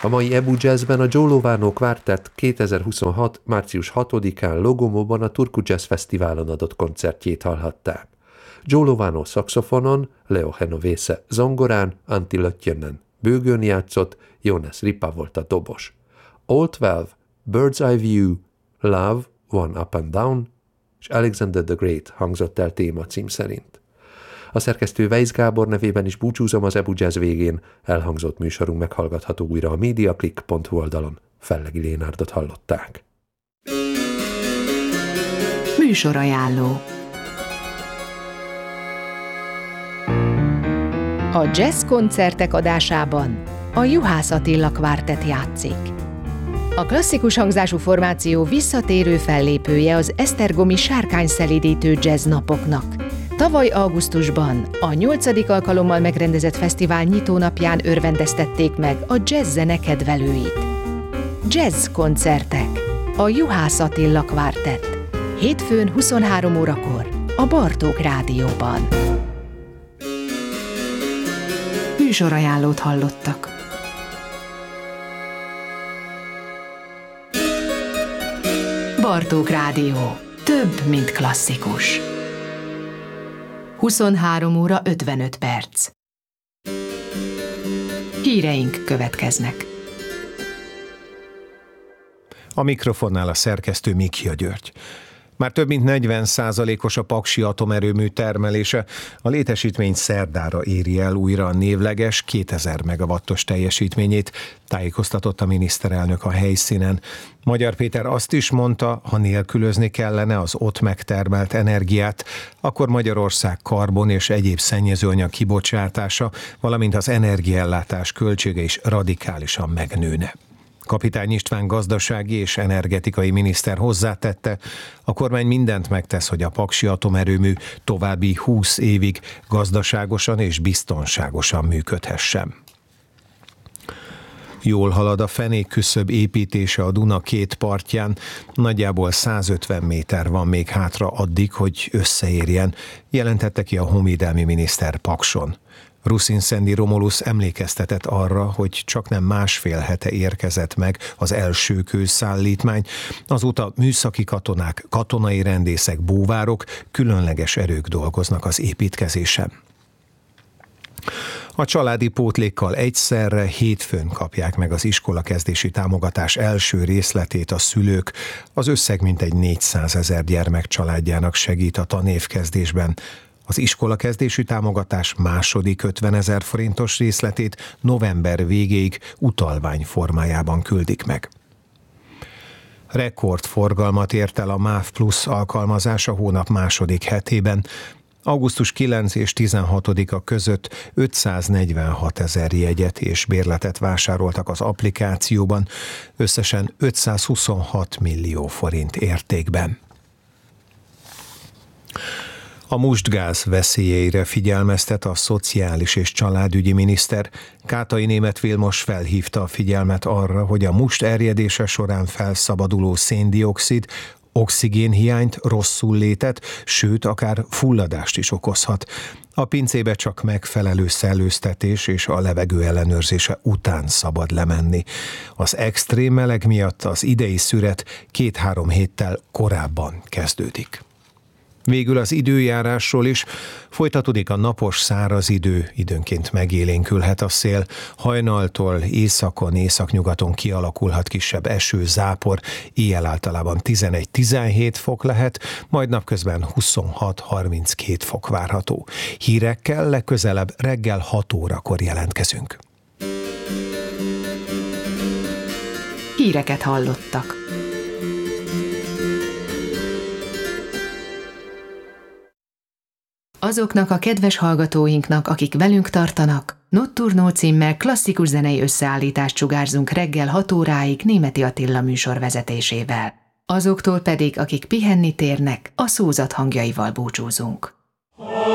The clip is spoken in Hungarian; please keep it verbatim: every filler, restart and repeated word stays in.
A mai Ebu Jazzben a Joe Lovano Quartet kétezer-huszonhat. március hatodikán Logomóban a Turku Jazz Fesztiválon adott koncertjét hallhatták. Joe Lovano szaxofonon, Leo Genovese zongorán, Antti Lötjönen bőgőn játszott, Jonas Ripa volt a dobos. All Twelve, Bird's Eye View, Love, One Up and Down és Alexander the Great hangzott el témacím szerint. A szerkesztő Weisz Gábor nevében is búcsúzom az Ebu Jazz végén, elhangzott műsorunk meghallgatható újra a mediaclick pont hu oldalon. Fellegi Lénárdot hallották. Műsorajánló. A jazz koncertek adásában a Juhász Attila Quartet játszik. A klasszikus hangzású formáció visszatérő fellépője az esztergomi sárkányszelídítő jazz napoknak. Tavaly augusztusban a nyolcadik alkalommal megrendezett fesztivál nyitónapján örvendeztették meg a jazz zene kedvelőit. Jazz koncertek. A Juhász Attila Quartet. Hétfőn huszonhárom órakor a Bartók Rádióban. Műsorajánlót hallottak. Bartók Rádió. Több, mint klasszikus. huszonhárom óra ötvenöt perc. Híreink következnek. A mikrofonnál a szerkesztő Mikja György. Már több mint negyven százalékos a Paksi atomerőmű termelése, a létesítmény szerdára éri el újra a névleges kétezer megawattos teljesítményét, tájékoztatott a miniszterelnök a helyszínen. Magyar Péter azt is mondta, ha nélkülözni kellene az ott megtermelt energiát, akkor Magyarország karbon és egyéb szennyezőanyag kibocsátása, valamint az energiaellátás költsége is radikálisan megnőne. Kapitány István gazdasági és energetikai miniszter hozzátette, a kormány mindent megtesz, hogy a Paksi atomerőmű további húsz évig gazdaságosan és biztonságosan működhessen. Jól halad a fenékküszöb építése a Duna két partján, nagyjából százötven méter van még hátra addig, hogy összeérjen, jelentette ki a honvédelmi miniszter Pakson. Ruszin-Szendi Romulus emlékeztetett arra, hogy csaknem másfél hete érkezett meg az első kőszállítmány, azóta műszaki katonák, katonai rendészek, búvárok, különleges erők dolgoznak az építkezésen. A családi pótlékkal egyszerre hétfőn kapják meg az iskolakezdési támogatás első részletét a szülők. Az összeg mintegy négyszázezer gyermek családjának segít a tanévkezdésben. Az iskolakezdési támogatás második ötvenezer forintos részletét november végéig utalvány formájában küldik meg. Rekordforgalmat ért el a MÁV Plus alkalmazás a hónap második hetében. augusztus kilencedike és tizenhatodika között ötszáznegyvenhat ezer jegyet és bérletet vásároltak az applikációban, összesen ötszázhuszonhat millió forint értékben. A mustgáz veszélyeire figyelmeztet a szociális és családügyi miniszter. Kátai Németh Vilmos felhívta a figyelmet arra, hogy a must erjedése során felszabaduló széndioxid oxigénhiányt, rosszullétet, sőt akár fulladást is okozhat. A pincébe csak megfelelő szellőztetés és a levegő ellenőrzése után szabad lemenni. Az extrém meleg miatt az idei szüret két-három héttel korábban kezdődik. Végül az időjárásról is. Folytatódik a napos, száraz idő, időnként megélénkülhet a szél, hajnaltól északon, északnyugaton kialakulhat kisebb eső, zápor, éjjel általában tizenegy-tizenhét fok lehet, majd napközben huszonhat-harminckét fok várható. Hírekkel legközelebb reggel hat órakor jelentkezünk. Híreket hallottak. Azoknak a kedves hallgatóinknak, akik velünk tartanak, Nocturno címmel klasszikus zenei összeállítást sugárzunk reggel hat óráig Németi Attila műsor vezetésével. Azoktól pedig, akik pihenni térnek, a szózat hangjaival búcsúzunk.